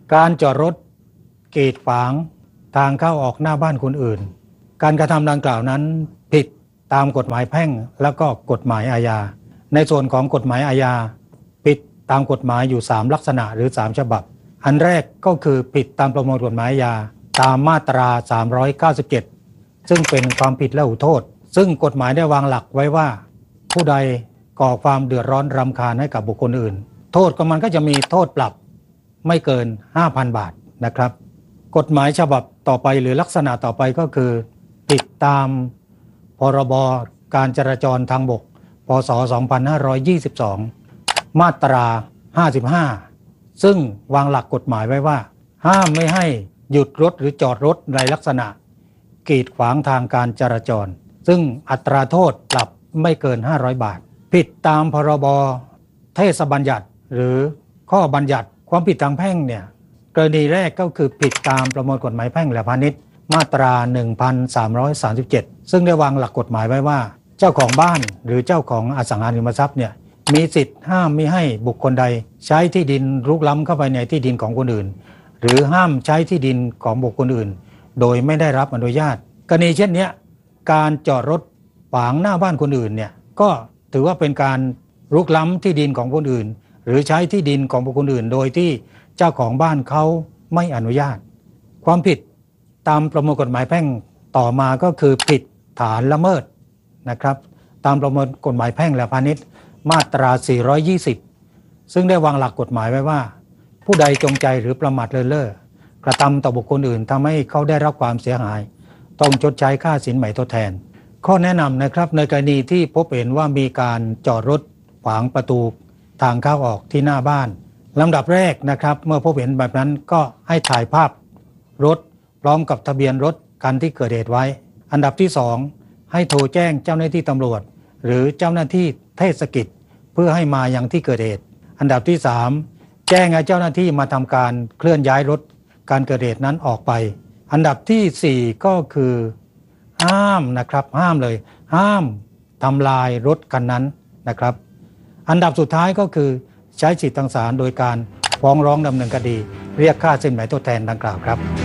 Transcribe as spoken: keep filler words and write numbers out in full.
การจอดรถกีดขวางทางเข้าออกหน้าบ้านคนอื่นการกระทำดังกล่าวนั้นผิดตามกฎหมายแพ่งแล้วก็กฎหมายอาญาในส่วนของกฎหมายอาญาผิดตามกฎหมายอยู่สามลักษณะหรือสามฉบับอันแรกก็คือผิดตามประมวลกฎหมายอาญาตามมาตราสามร้อยเก้าสิบเจ็ดซึ่งเป็นความผิดและหูโทษซึ่งกฎหมายได้วางหลักไว้ว่าผู้ใดก่อความเดือดร้อนรำคาญให้กับบุคคลอื่นโทษของมันก็จะมีโทษปรับไม่เกิน ห้าพัน บาทนะครับกฎหมายฉบับต่อไปหรือลักษณะต่อไปก็คือผิดตามพรบการจราจรทางบกพ.ศ. สองพันห้าร้อยยี่สิบสองมาตราห้าสิบห้าซึ่งวางหลักกฎหมายไว้ว่าห้ามไม่ให้หยุดรถหรือจอดรถในลักษณะกีดขวางทางการจราจรซึ่งอัตราโทษปรับไม่เกินห้าร้อยบาทผิดตามพรบเทศบัญญัติหรือข้อบัญญัติความผิดทางแพ่งเนี่ยกรณีแรกก็คือผิดตามประมวลกฎหมายแพ่งและพาณิชย์มาตรา หนึ่งพันสามร้อยสามสิบเจ็ด ซึ่งได้วางหลักกฎหมายไว้ว่าเจ้าของบ้านหรือเจ้าของอสังหาริมทรัพย์เนี่ยมีสิทธิ์ห้ามไม่ให้บุคคลใดใช้ที่ดินรุกล้ำเข้าไปในที่ดินของคนอื่นหรือห้ามใช้ที่ดินของบุคคลอื่นโดยไม่ได้รับอนุญาตกรณีเช่นนี้การจอดรถขวางหน้าบ้านคนอื่นเนี่ยก็ถือว่าเป็นการรุกล้ำที่ดินของคนอื่นหรือใช้ที่ดินของบุคคลอื่นโดยที่เจ้าของบ้านเขาไม่อนุญาตความผิดตามประมวลกฎหมายแพ่งต่อมาก็คือผิดฐานละเมิดนะครับตามประมวลกฎหมายแพ่งและพาณิชย์มาตราสี่ร้อยยี่สิบซึ่งได้วางหลักกฎหมายไว้ว่าผู้ใดจงใจหรือประมาทเลินเล่อกระทำต่อบุคคลอื่นทำให้เขาได้รับความเสียหายต้องชดใช้ค่าสินไหมทดแทนข้อแนะนำนะครับในกรณีที่พบเห็นว่ามีการจอดรถขวางประตูทางเข้าออกที่หน้าบ้านลำดับแรกนะครับเมื่อพบเห็นแบบนั้นก็ให้ถ่ายภาพรถพร้อมกับทะเบียนรถคันที่เกิดเหตุไว้อันดับที่สองให้โทรแจ้งเจ้าหน้าที่ตำรวจหรือเจ้าหน้าที่เทศกิจเพื่อให้มายังที่เกิดเหตุอันดับที่สามแจ้งให้เจ้าหน้าที่มาทำการเคลื่อนย้ายรถการเกิดเหตุนั้นออกไปอันดับที่สี่ก็คือห้ามนะครับห้ามเลยห้ามทำลายรถคันนั้นนะครับอันดับสุดท้ายก็คือใช้สิทธิทางศาลโดยการฟ้องร้องดำเนินคดีเรียกค่าสินไหมทดแทนดังกล่าวครับ